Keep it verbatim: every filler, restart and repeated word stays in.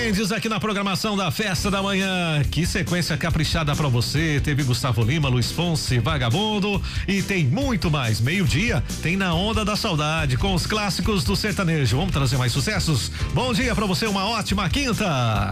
Mendes aqui na programação da Festa da Manhã. Que sequência caprichada pra você. Teve Gustavo Lima, Luiz Fonsi, Vagabundo e tem muito mais. Meio-dia tem Na Onda da Saudade com os clássicos do sertanejo. Vamos trazer mais sucessos? Bom dia pra você, uma ótima quinta.